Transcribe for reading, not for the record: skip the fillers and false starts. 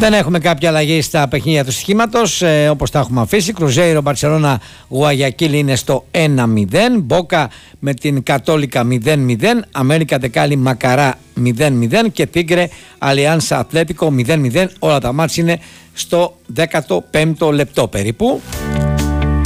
Δεν έχουμε κάποια αλλαγή στα παιχνίδια του στοιχήματος, όπως τα έχουμε αφήσει. Κρουζέιρο Μπαρσελόνα Γουαγιακίλ είναι στο 1-0. Μπόκα με την Κατόλικα 0-0. Αμέρικα Ντεκάλι Μακαρά 0-0. Και Τίγκρε Αλιάνσα Ατλέτικο 0-0. Όλα τα μάτς είναι στο 15ο λεπτό περίπου.